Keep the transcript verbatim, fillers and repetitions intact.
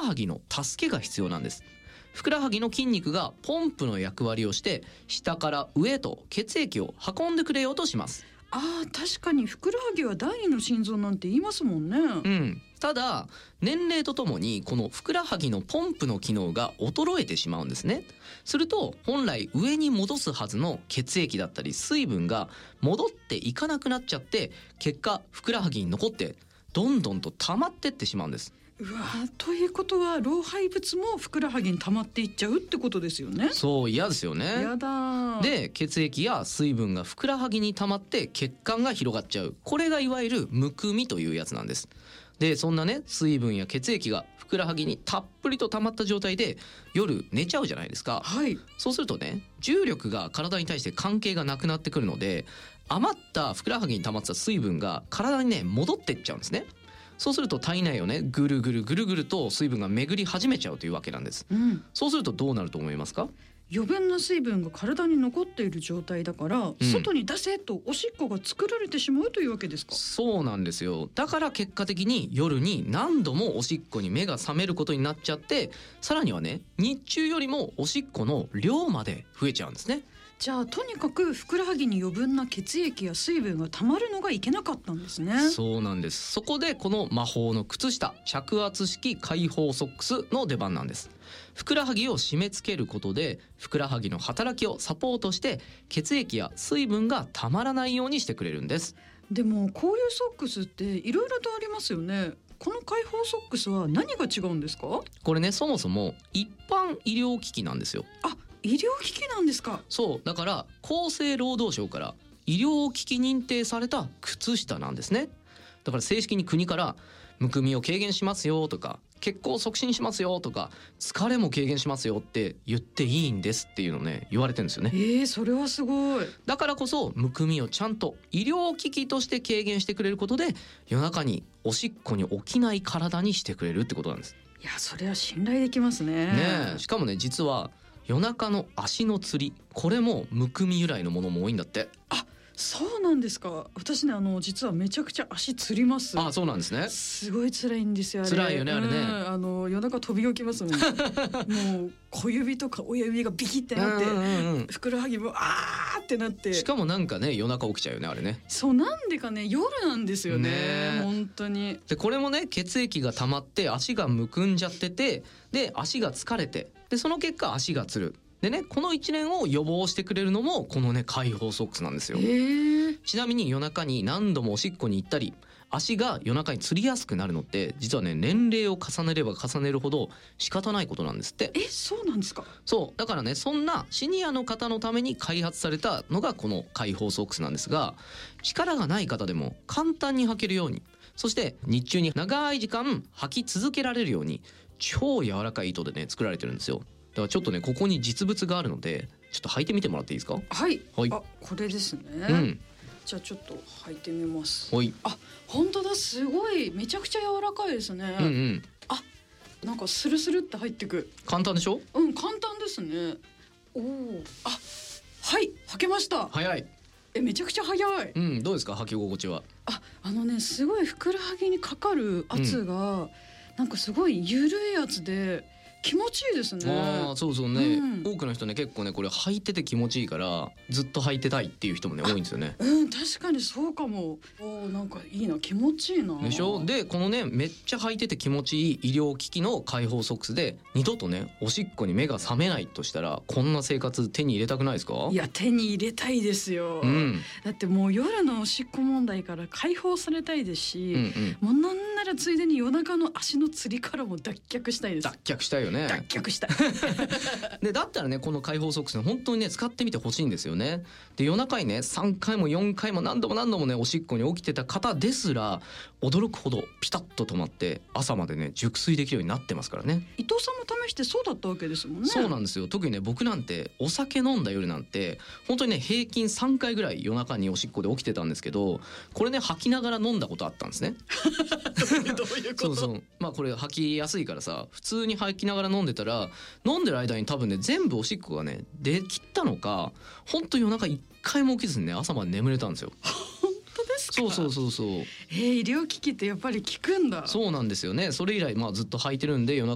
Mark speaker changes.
Speaker 1: はぎの助けが必要なんです。ふくらはぎの筋肉がポンプの役割をして下から上へと血液を運んでくれようとします。
Speaker 2: あー確かにふくらはぎは第二の心臓なんて言いますもんね。
Speaker 1: うん、ただ年齢とともにこのふくらはぎのポンプの機能が衰えてしまうんですね。すると本来上に戻すはずの血液だったり水分が戻っていかなくなっちゃって、結果ふくらはぎに残ってどんどんと溜まってってしまうんです。
Speaker 2: うわということは老廃物もふくらはぎに溜まっていっちゃうってことですよね。
Speaker 1: そう嫌ですよね。
Speaker 2: やだ。
Speaker 1: で血液や水分がふくらはぎに溜まって血管が広がっちゃう、これがいわゆるむくみというやつなんです。でそんなね水分や血液がふくらはぎにたっぷりと溜まった状態で夜寝ちゃうじゃないですか。
Speaker 2: はい。
Speaker 1: そうするとね重力が体に対して関係がなくなってくるので、余ったふくらはぎに溜まった水分が体にね戻ってっちゃうんですね。そうすると体内をねぐるぐるぐるぐると水分が巡り始めちゃうというわけなんです、
Speaker 2: うん、
Speaker 1: そうするとどうなると思いますか？
Speaker 2: 余分な水分が体に残っている状態だから、うん、外に出せとおしっこが作られてしまうというわけですか？
Speaker 1: そうなんですよ。だから結果的に夜に何度もおしっこに目が覚めることになっちゃって、さらにはね日中よりもおしっこの量まで増えちゃうんですね。
Speaker 2: じゃあとにかくふくらはぎに余分な血液や水分がたまるのがいけなかったんですね。
Speaker 1: そうなんです。そこでこの魔法の靴下着圧式解放ソックスの出番なんです。ふくらはぎを締め付けることでふくらはぎの働きをサポートして血液や水分がたまらないようにしてくれるんです。
Speaker 2: でもこういうソックスっていろいろとありますよね。この解放ソックスは何が違うんですか？
Speaker 1: これねそもそも一般医療機器なんですよ。
Speaker 2: あ、医療機器なんですか？
Speaker 1: そうだから厚生労働省から医療機器認定された靴下なんですね。だから正式に国からむくみを軽減しますよとか血行を促進しますよとか疲れも軽減しますよって言っていいんですっていうのをね言われてるんですよね。
Speaker 2: えー、それはすごい。
Speaker 1: だからこそむくみをちゃんと医療機器として軽減してくれることで夜中におしっこに起きない体にしてくれるってことなんです。
Speaker 2: いやそれは信頼できますね。
Speaker 1: ねえ、しかもね実は夜中の足のつり、これもむくみ由来のものも多いんだって。
Speaker 2: あ、そうなんですか。私ねあの実はめちゃくちゃ足つります。
Speaker 1: あ、そうなんですね。
Speaker 2: すごい辛いんですよあれ。
Speaker 1: 辛いよねあれね、うん、
Speaker 2: あの夜中飛び起きますもんもう小指とか親指がビキってなって、うんうんうん、ふくらはぎもあーってなって、
Speaker 1: しかもなんかね夜中起きちゃうよねあれね。
Speaker 2: そうなんでかね夜なんですよね、ね本当に。
Speaker 1: でこれもね血液が溜まって足がむくんじゃってて、で足が疲れて、でその結果足がつる。でねこの一連を予防してくれるのもこのね解放ソックスなんですよ。ちなみに夜中に何度もおしっこに行ったり足が夜中につりやすくなるのって実はね年齢を重ねれば重ねるほど仕方ないことなんですって。
Speaker 2: え、そうなんですか？
Speaker 1: そうだからねそんなシニアの方のために開発されたのがこの解放ソックスなんですが、力がない方でも簡単に履けるように、そして日中に長い時間履き続けられるように超柔らかい糸でね作られてるんですよ。だからちょっとねここに実物があるのでちょっと履いてみてもらっていいですか？
Speaker 2: はい、
Speaker 1: はい、
Speaker 2: あ、これですね、
Speaker 1: うん、
Speaker 2: じゃあちょっと履いてみます。
Speaker 1: はい、
Speaker 2: あ、本当だ、すごいめちゃくちゃ柔らかいですね、
Speaker 1: うんうん、
Speaker 2: あ、なんかスルスルって入ってく。
Speaker 1: 簡単でしょ？
Speaker 2: うん、簡単ですね。おお、あ、はい、履けました。
Speaker 1: 早い。
Speaker 2: え、めちゃくちゃ早い。
Speaker 1: うん、どうですか履き心地は？
Speaker 2: あ、あのねすごいふくらはぎにかかる圧が、うん、なんかすごい緩いやつで気持ちいいですね。
Speaker 1: あ、そうそうね、うん、多くの人ね結構ねこれ履いてて気持ちいいからずっと履いてたいっていう人もね多いんですよね。
Speaker 2: うん、確かにそうかも。お、なんかいいな、気持ちいいな。
Speaker 1: でしょ？でこのねめっちゃ履いてて気持ちいい医療機器の解放ソックスで二度とねおしっこに目が覚めないとしたらこんな生活手に入れたくないですか？
Speaker 2: いや手に入れたいですよ、うん、だってもう夜のおしっこ問題から解放されたいですし、うんうん、もうなんならついでに夜中の足のつりからも脱却したいです。
Speaker 1: 脱却したいよね。
Speaker 2: 脱却したい
Speaker 1: でだったらねこの解放ソックス本当にね使ってみてほしいんですよね。で夜中にねさんかいもよんかいも何度も何度もねおしっこに起きてた方ですら驚くほどピタッと止まって朝までね熟睡できるようになってますからね。
Speaker 2: 伊藤さんも試してそうだったわけですもんね。
Speaker 1: そうなんですよ。特にね僕なんてお酒飲んだ夜なんて本当にね平均さんかいぐらい夜中におしっこで起きてたんですけど、これね吐きながら飲んだことあったんですね。
Speaker 2: どういうこと？
Speaker 1: そうそう、まあこれ吐きやすいからさ普通に吐きながら飲んでたら飲んでる間に多分ね全部おしっこがね出きったのか本当夜中一回も起きずにね朝まで眠れたんですよ。
Speaker 2: 本当ですか？
Speaker 1: そうそうそうそう。
Speaker 2: えー、医療機器ってやっぱり効くんだ。
Speaker 1: そうなんですよね。それ以来まあずっと履いてるんで夜中